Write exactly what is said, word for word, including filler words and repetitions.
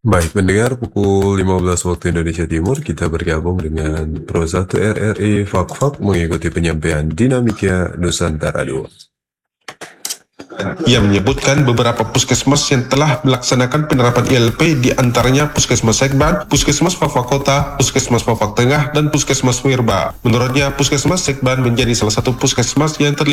Baik pendengar, pukul lima belas waktu Indonesia Timur, kita bergabung dengan Pro satu R R I Fak-Fak mengikuti penyampaian Dinamika Nusantara dua. Ia menyebutkan beberapa puskesmas yang telah melaksanakan penerapan I L P, di antaranya Puskesmas Sekban, Puskesmas Fak-Fak Kota, Puskesmas Fak-Fak Tengah, dan Puskesmas Wirba. Menurutnya, Puskesmas Sekban menjadi salah satu puskesmas yang terlibat